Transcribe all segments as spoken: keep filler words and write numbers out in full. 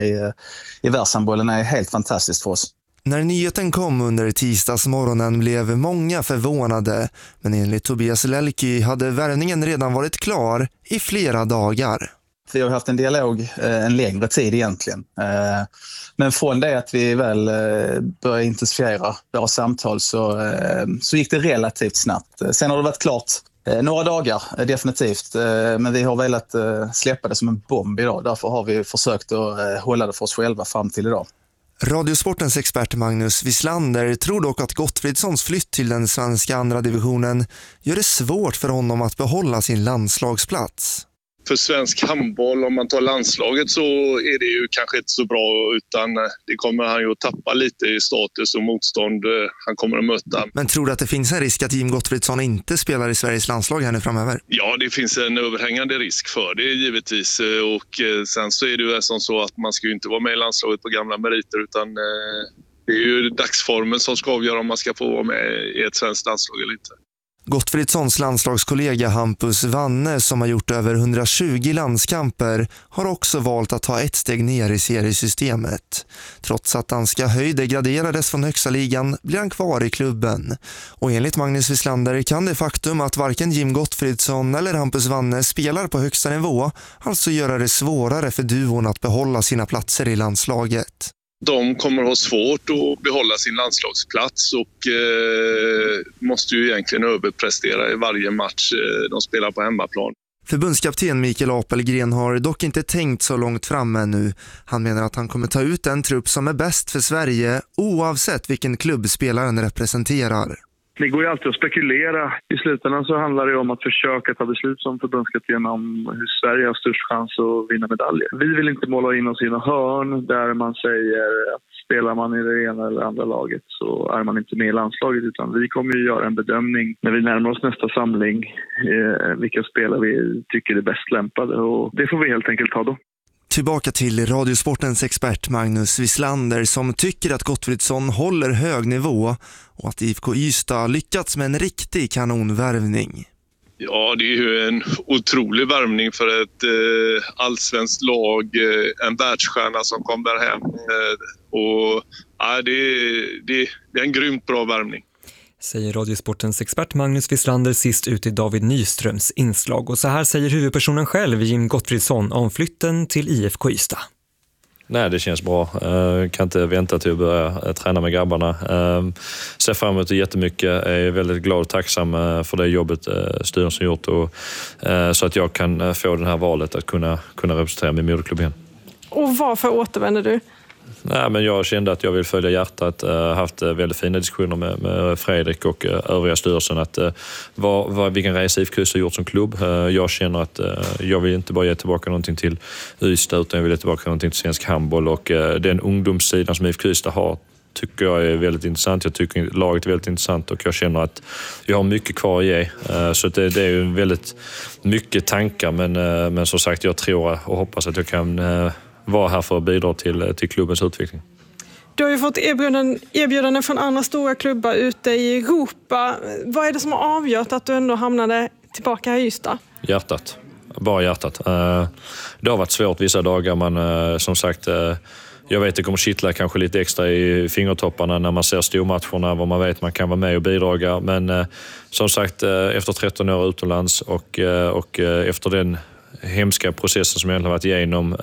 i, i världshandbollen är helt fantastiskt för oss. När nyheten kom under tisdagsmorgonen blev många förvånade, men enligt Tobias Lelki hade värvningen redan varit klar i flera dagar. Vi har haft en dialog en längre tid egentligen. Men från det att vi väl började intensifiera våra samtal så, så gick det relativt snabbt. Sen har det varit klart några dagar definitivt, men vi har velat släppa det som en bomb idag. Därför har vi försökt att hålla det för oss själva fram till idag. Radiosportens expert Magnus Wislander tror dock att Gottfridssons flytt till den svenska andra divisionen gör det svårt för honom att behålla sin landslagsplats. För svensk handboll, om man tar landslaget, så är det ju kanske inte så bra, utan det kommer han ju att tappa lite i status och motstånd han kommer att möta. Men tror du att det finns en risk att Jim Gottfridsson inte spelar i Sveriges landslag här nu framöver? Ja, det finns en överhängande risk för det givetvis, och sen så är det ju som så att man ska ju inte vara med i landslaget på gamla meriter, utan det är ju dagsformen som ska avgöra om man ska få vara med i ett svenskt landslag eller inte. Gottfridssons landslagskollega Hampus Wanne, som har gjort över hundratjugo landskamper, har också valt att ta ett steg ner i seriesystemet. Trots att danska höjd degraderades från högsta ligan blir han kvar i klubben. Och enligt Magnus Wislander kan det faktum att varken Jim Gottfridsson eller Hampus Wanne spelar på högsta nivå alltså göra det svårare för duon att behålla sina platser i landslaget. De kommer att ha svårt att behålla sin landslagsplats och eh, måste ju egentligen överprestera i varje match eh, de spelar på hemmaplan. Förbundskapten Mikael Apelgren har dock inte tänkt så långt fram ännu. Han menar att han kommer ta ut en trupp som är bäst för Sverige oavsett vilken klubb spelaren representerar. Det går ju alltid att spekulera. I slutändan så handlar det om att försöka ta beslut som förbundskapten om hur Sverige har störst chans att vinna medaljer. Vi vill inte måla in oss i någon hörn där man säger att spelar man i det ena eller andra laget så är man inte med i landslaget, utan vi kommer ju göra en bedömning när vi närmar oss nästa samling eh, vilka spelare vi tycker är bäst lämpade, och det får vi helt enkelt ta då. Tillbaka till Radiosportens expert Magnus Wislander, som tycker att Gottfridsson håller hög nivå och att I F K Ystad lyckats med en riktig kanonvärvning. Ja, det är ju en otrolig värvning för ett eh, allsvenskt lag, eh, en världsstjärna som kommer hem. Eh, och ja, det, det, det är en grymt bra värvning. Säger Radiosportens expert Magnus Wislander sist ut i David Nyströms inslag. Och så här säger huvudpersonen själv, Jim Gottfridsson, om flytten till I F K Ystad. Nej, det känns bra. Jag kan inte vänta till att börja träna med grabbarna. Ser fram emot det jättemycket. Jag är väldigt glad och tacksam för det jobbet styrelsen gjort. Och, så att jag kan få det här valet att kunna, kunna representera min moderklubb igen. Och varför återvänder du? Nej, men jag kände att jag vill följa hjärtat. Jag har haft väldigt fina diskussioner med, med Fredrik och övriga styrelsen. Att, vad, vad, vilken resa I F K Ystad har gjort som klubb. Jag känner att jag vill inte bara ge tillbaka någonting till Ystad, utan jag vill ge tillbaka någonting till svensk handboll. Och den ungdomssidan som I F K Ystad har tycker jag är väldigt intressant. Jag tycker laget är väldigt intressant och jag känner att jag har mycket kvar att ge. Så det, det är ju väldigt mycket tankar, men, men som sagt, jag tror och hoppas att jag kan vara här för att bidra till, till klubbens utveckling. Du har ju fått erbjudanden, erbjudanden från andra stora klubbar ute i Europa. Vad är det som har avgjort att du ändå hamnade tillbaka i Ystad? Hjärtat. Bara hjärtat. Det har varit svårt vissa dagar, men som sagt, jag vet att det kommer kittla kanske lite extra i fingertopparna när man ser stormatcherna, vad man vet att man kan vara med och bidraga. Men som sagt, efter tretton år utomlands och, och efter den hemska processen som jag har varit igenom,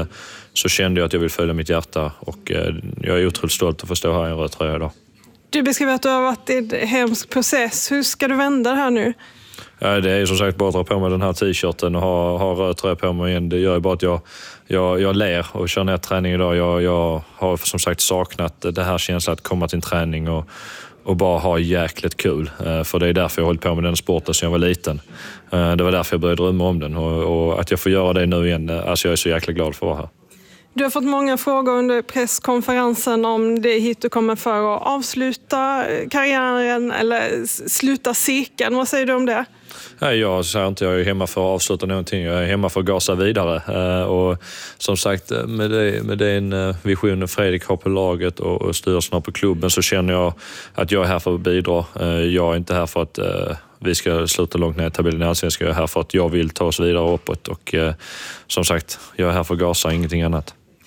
så kände jag att jag vill följa mitt hjärta, och jag är otroligt stolt att få stå här i en röd tröja idag. Du beskriver att du har varit i en hemsk process. Hur ska du vända det här nu? Ja, det är som sagt bara att dra på mig den här t-shirten och ha, ha röd tröja på mig igen. Det gör ju bara att jag, jag, jag ler och kör ner träning idag. Jag, jag har som sagt saknat det här känslan att komma till en träning och och bara ha jäkligt kul. För det är därför jag hållit på med den sporten sedan jag var liten. Det var därför jag började drömma om den. Och, och att jag får göra det nu igen, alltså jag är så jäkla glad för att vara här. Du har fått många frågor under presskonferensen om det hit du kommer för att avsluta karriären eller sluta cirkeln. Vad säger du om det? Nej, jag säger inte jag är hemma för att avsluta någonting. Jag är hemma för att gasa vidare. Och som sagt, med, det, med den visionen Fredrik har på laget och styrelsen har på klubben, så känner jag att jag är här för att bidra. Jag är inte här för att vi ska sluta långt ner i tabellen i Allsvenskan. Jag är här för att jag vill ta oss vidare uppåt. Och som sagt, jag är här för att gasa, ingenting annat.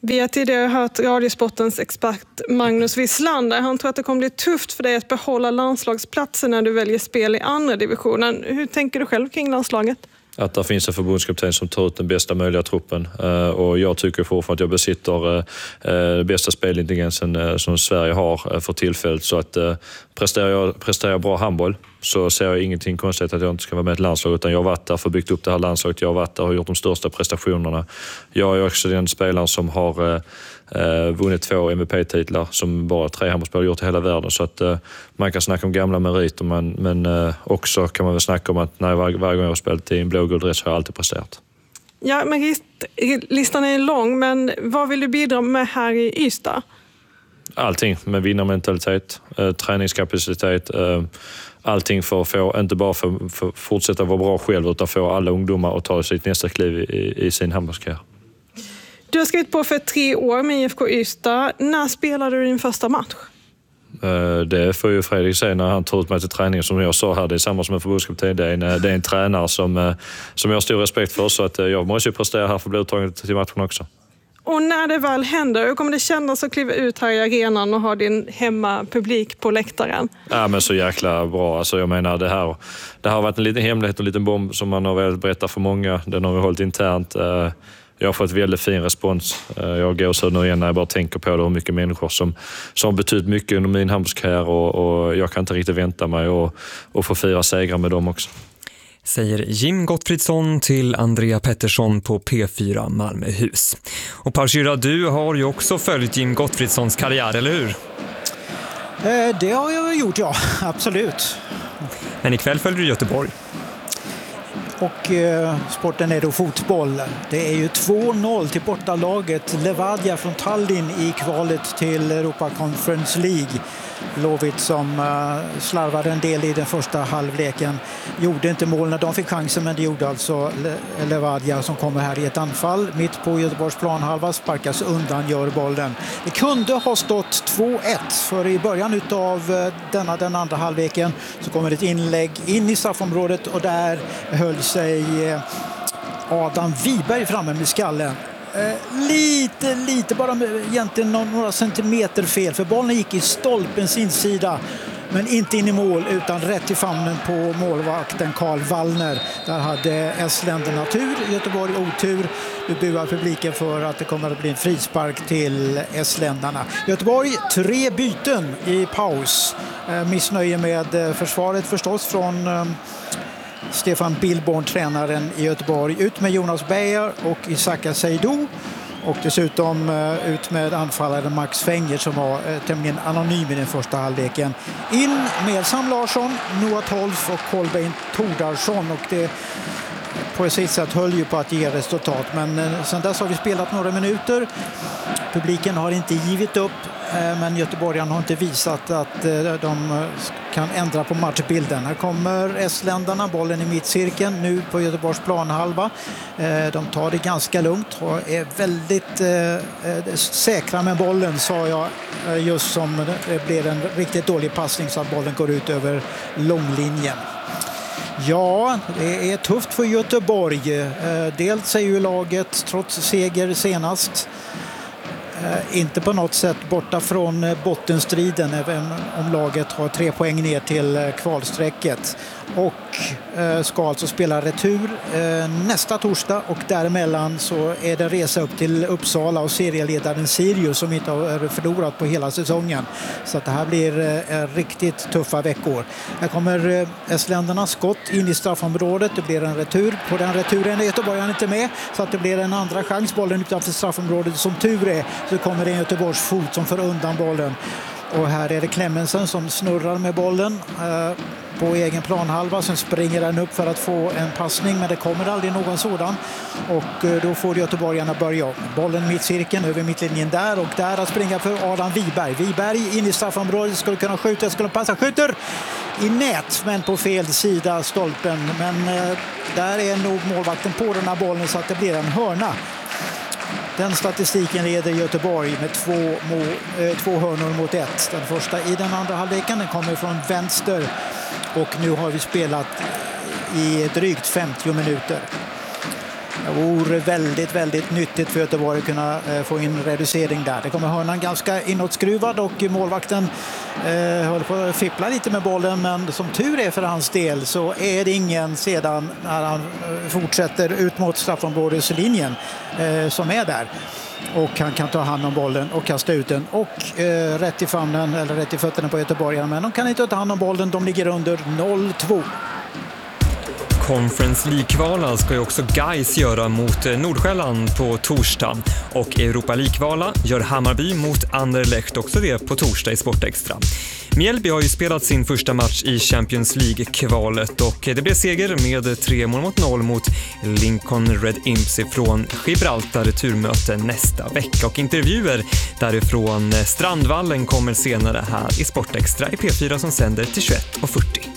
Vi har tidigare hört Radiosportens expert Magnus Wislander. Han tror att det kommer bli tufft för dig att behålla landslagsplatsen när du väljer spel i andra divisionen. Hur tänker du själv kring landslaget? Att det finns en förbundskapten som tar ut den bästa möjliga truppen. Och jag tycker fortfarande att jag besitter den bästa spelintelligensen som Sverige har för tillfället. Så att presterar jag, presterar jag bra handboll så ser jag ingenting konstigt att jag inte ska vara med i ett landslag, utan jag har varit där för att bygga upp det här landslaget. Jag har varit där och gjort de största prestationerna. Jag är också den spelaren som har eh, vunnit två M V P-titlar som bara tre handbollsspelare gjort i hela världen. Så att eh, man kan snacka om gamla meriter, men, men eh, också kan man väl snacka om att när varje, varje gång jag har spelat i en blågul dress har jag alltid presterat. Ja, men listan är lång, men vad vill du bidra med här i Ystad? Allting med vinnarmentalitet, eh, träningskapacitet, eh, allting för att få, inte bara för, för att fortsätta vara bra själv, utan få alla ungdomar att ta sitt nästa kliv i, i sin handbollskarriär. Du har skrivit på för tre år med I F K Ystad. När spelade du din första match? Eh, det får ju Fredrik säga när han tar ut mig till träningen. Som jag sa här, det är samma som en förbundskapten. Det är en, det är en tränare som, eh, som jag har stor respekt för, så att eh, jag måste ju prestera här för att bli uttagen till matchen också. Och när det väl händer, hur kommer det kännas att kliva ut här i arenan och ha din hemmapublik på läktaren? Ja, men så jäkla bra. Alltså, jag menar, det här, det här har varit en liten hemlighet och en liten bomb som man har velat berätta för många. Den har vi hållit internt. Jag har fått väldigt fin respons. Jag går så nu igen när jag bara tänker på det, hur mycket människor som, som har betytt mycket under min handbollskarriär, och, och jag kan inte riktigt vänta mig och, och få fira segrar med dem också. Säger Jim Gottfridsson till Andrea Pettersson på P fyra Malmöhus. Och Paul Kyrra, du har ju också följt Jim Gottfridssons karriär, eller hur? Eh, det har jag gjort, ja. Absolut. Men ikväll följer du Göteborg. Och eh, sporten är då fotboll. Det är ju två noll till bortalaget Levadia från Tallinn i kvalet till Europa Conference League. Lovit som uh, slarvade en del i den första halvleken. Gjorde inte mål när de fick chansen, men det gjorde alltså Le- Levadia som kommer här i ett anfall. Mitt på Göteborgs planhalva, sparkas undan, gör bollen. Det kunde ha stått två ett, för i början av uh, denna, den andra halvleken så kommer ett inlägg in i straffområdet, och där höll sig uh, Adam Wiberg framme med skallen. Eh, lite, lite bara med, egentligen några centimeter fel, för bollen gick i stolpens insida, men inte in i mål utan rätt i famnen på målvakten Karl Wallner. Där hade Estländerna tur, Göteborg otur. Nu buar publiken för att det kommer att bli en frispark till Estländarna. Göteborg, tre byten i paus. Eh, missnöje med försvaret förstås från eh, Stefan Billborn, tränaren i Göteborg. Ut med Jonas Beijer och Isaka Seydou. Och dessutom uh, ut med anfallaren Max Fenger som var uh, tämligen anonym i den första halvleken. In med Sam Larsson, Noah Tolf och Kolbeinn Tordarsson. Och det på ett sätt höll ju på att ge resultat. Men uh, sen dess har vi spelat några minuter. Publiken har inte givit upp. Men Göteborgarna har inte visat att de kan ändra på matchbilden. Här kommer Estländarna, bollen i mittcirkeln nu på Göteborgs planhalva. De tar det ganska lugnt och är väldigt eh, säkra med bollen, sa jag just som det blev en riktigt dålig passning så att bollen går ut över långlinjen. Ja, det är tufft för Göteborg. Dels är ju laget trots seger senast inte på något sätt borta från bottenstriden, även om laget har tre poäng ner till kvalsträcket. Och ska alltså spela retur nästa torsdag, och däremellan så är det resa upp till Uppsala och serieledaren Sirius som inte har förlorat på hela säsongen. Så att det här blir riktigt tuffa veckor. Här kommer Estländarnas skott in i straffområdet. Det blir en retur. På den returen är Göteborg inte med, så att det blir en andra chans. Bollen utanför straffområdet. Som tur är så kommer det en Göteborgs fot som får undan bollen. Och här är det Clemmensen som snurrar med bollen eh, på egen planhalva. Sen springer den upp för att få en passning, men det kommer aldrig någon sådan. Och eh, då får Göteborgarna börja om. Bollen mittcirkeln över mittlinjen där, och där att springa för Adam Wiberg. Wiberg in i straffområdet, skulle kunna skjuta, skulle passa, skjuter i nät, men på fel sida stolpen. Men eh, där är nog målvakten på den här bollen, så att det blir en hörna. Den statistiken leder Göteborg med två, må, eh, två hörnor mot ett. Den första i den andra halvleken, den kommer från vänster. Och nu har vi spelat i drygt femtio minuter. Det vore väldigt, väldigt nyttigt för Göteborg att kunna få in reducering där. Det kommer hörnan ganska inåtskruvad och målvakten eh, håller på att fippla lite med bollen, men som tur är för hans del så är det ingen sedan när han fortsätter ut mot straffområdeslinjen eh, som är där. Och han kan ta hand om bollen och kasta ut den och eh, rätt i famnen eller rätt i fötterna på Göteborg. Men de kan inte ta hand om bollen, de ligger under noll två. Conference League-kvala ska ju också Gais göra mot Nordsjälland på torsdag. Och Europa League-kvala gör Hammarby mot Anderlecht, också det på torsdag i Sportextra. Mjällby har ju spelat sin första match i Champions League-kvalet och det blev seger med tre mål mot noll mot Lincoln Red Imps från Gibraltar, returmöte nästa vecka. Och intervjuer därifrån Strandvallen kommer senare här i Sportextra i P fyra som sänder till tjugoett och fyrtio.